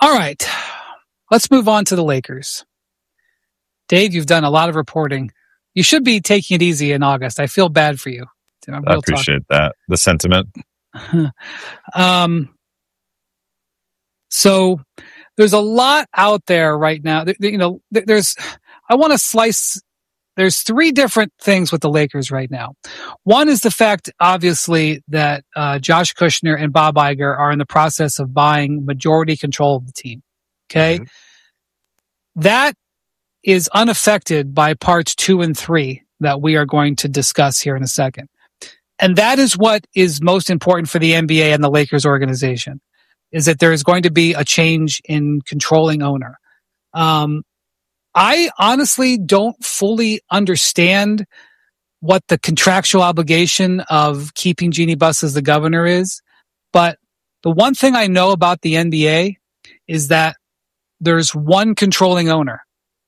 All right. Let's move on to the Lakers. Dave, you've done a lot of reporting. You should be taking it easy in August. I feel bad for you. I appreciate that. The sentiment. So there's a lot out there right now. There's three different things with the Lakers right now. One is the fact, obviously, that Josh Kushner and Bob Iger are in the process of buying majority control of the team. Okay. Mm-hmm. That is unaffected by parts 2 and 3 that we are going to discuss here in a second. And that is what is most important for the NBA and the Lakers organization, is that there is going to be a change in controlling owner. I honestly don't fully understand what the contractual obligation of keeping Jeannie Buss as the governor is, but the one thing I know about the NBA is that there's one controlling owner.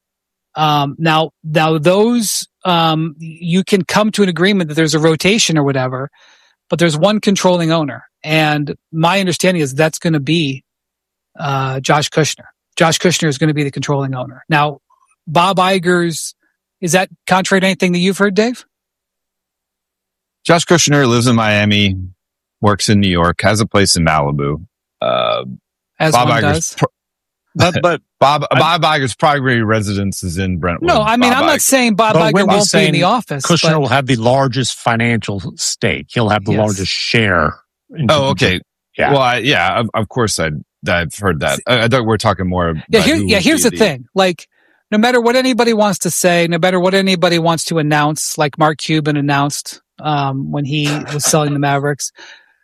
Now those, you can come to an agreement that there's a rotation or whatever, but there's one controlling owner. And my understanding is that's going to be, Josh Kushner. Josh Kushner is going to be the controlling owner. Now, Bob Iger's, is that contrary to anything that you've heard, Dave? Josh Kushner lives in Miami, works in New York, has a place in Malibu. As Bob one Iger's does. But Bob Iger's primary residence is in Brentwood. No, I mean, I'm not saying Bob Iger won't be in the office. Kushner will have the largest financial stake. He'll have the largest share. Oh, okay. Yeah. Well, of course I've heard that. I thought we were talking more about here's the thing. Like, no matter what anybody wants to say, no matter what anybody wants to announce, like Mark Cuban announced when he was selling the Mavericks,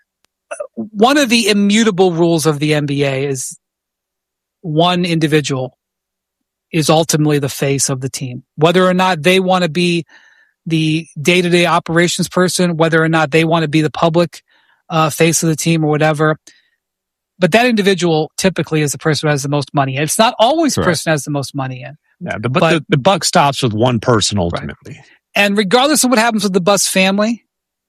one of the immutable rules of the NBA is one individual is ultimately the face of the team. Whether or not they want to be the day-to-day operations person, whether or not they want to be the public face of the team or whatever. But that individual typically is the person who has the most money. And it's not always the person who has the most money in. Yeah, but the buck stops with one person ultimately. Right. And regardless of what happens with the Buss family,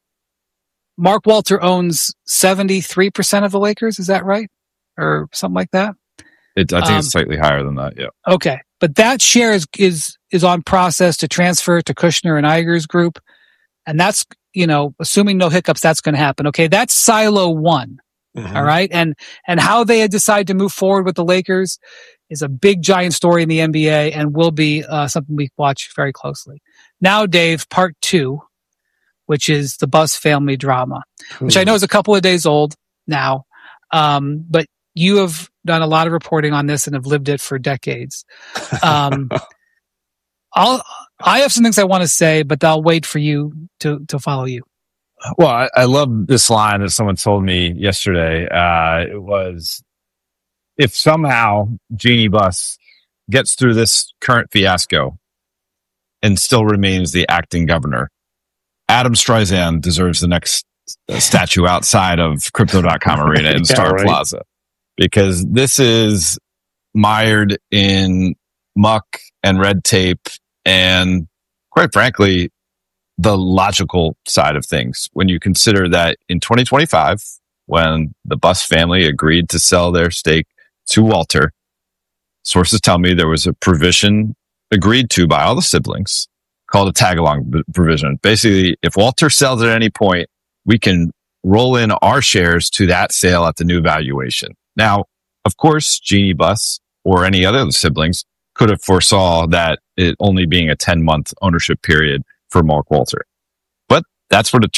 Mark Walter owns 73% of the Lakers. Is that right? Or something like that? I think it's slightly higher than that, yeah. Okay. But that share is on process to transfer to Kushner and Iger's group. And that's, assuming no hiccups, that's going to happen. Okay. That's silo one. Mm-hmm. All right. And how they decide to move forward with the Lakers is a big, giant story in the NBA and will be something we watch very closely. Now, Dave, part 2, which is the Buss family drama, which I know is a couple of days old now. But you have done a lot of reporting on this and have lived it for decades. I have some things I want to say, but I'll wait for you to follow you. Well, I love this line that someone told me yesterday. It was, if somehow Jeannie Buss gets through this current fiasco and still remains the acting governor, Adam Streisand deserves the next statue outside of Crypto.com Arena in Star Plaza. Because this is mired in muck and red tape and, quite frankly, the logical side of things. When you consider that in 2025, when the Buss family agreed to sell their stake to Walter, sources tell me there was a provision agreed to by all the siblings called a tag-along provision. Basically, if Walter sells at any point, we can roll in our shares to that sale at the new valuation. Now, of course, Jeannie Buss or any other siblings could have foresaw that it only being a 10-month ownership period for Mark Walter. But that's what it